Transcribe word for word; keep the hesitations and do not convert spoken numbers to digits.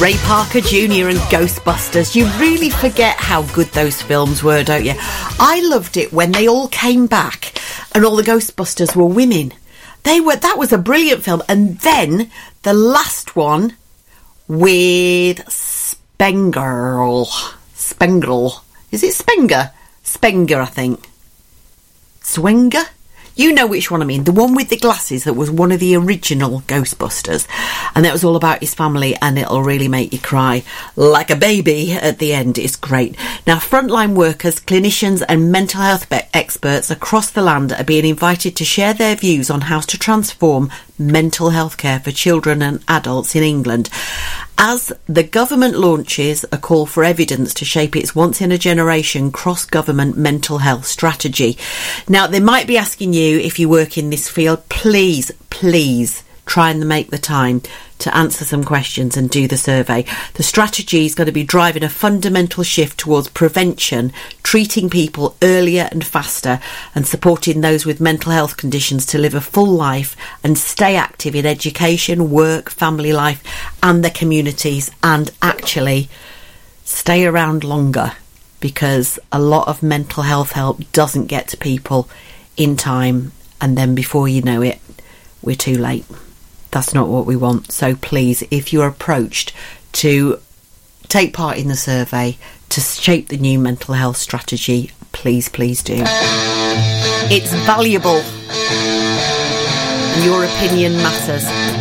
Ray Parker Junior and Ghostbusters. You really forget how good those films were, don't you? I loved it when they all came back and all the Ghostbusters were women. They were, that was a brilliant film. And then the last one with Spengler. Spengler. Is it Spenger? Spenger, I think. Swenger? You know which one I mean. The one with the glasses that was one of the original Ghostbusters. And that was all about his family, and it'll really make you cry like a baby at the end. It's great. Now, frontline workers, clinicians and mental health be- experts across the land are being invited to share their views on how to transform mental health care for children and adults in England, as the government launches a call for evidence to shape its once-in-a-generation cross-government mental health strategy. Now, they might be asking you, if you work in this field, please, please try and make the time to answer some questions and do the survey. The strategy is going to be driving a fundamental shift towards prevention, treating people earlier and faster, and supporting those with mental health conditions to live a full life and stay active in education, work, family life and their communities, and actually stay around longer, because a lot of mental health help doesn't get to people in time, and then before you know it, we're too late. That's not what we want. So please, if you're approached to take part in the survey to shape the new mental health strategy, please, please do. It's valuable. Your opinion matters.